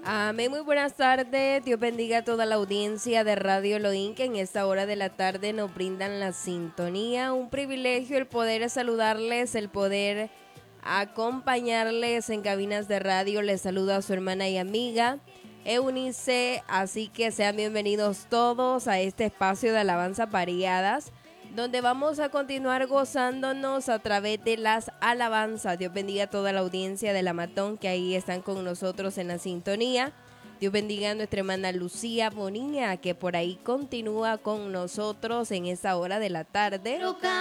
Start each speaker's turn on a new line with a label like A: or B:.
A: Amén, muy buenas tardes. Dios bendiga a toda la audiencia de Radio Elohim que en esta hora de la tarde nos brindan la sintonía. Un privilegio el poder saludarles, el poder acompañarles en cabinas de radio. Les saluda a su hermana y amiga Eunice. Así que sean bienvenidos todos a este espacio de alabanzas variadas, donde vamos a continuar gozándonos a través de las alabanzas. Dios bendiga a toda la audiencia de La Matón que ahí están con nosotros en la sintonía. Dios bendiga a nuestra hermana Lucía Bonilla, que por ahí continúa con nosotros en esa hora de la tarde.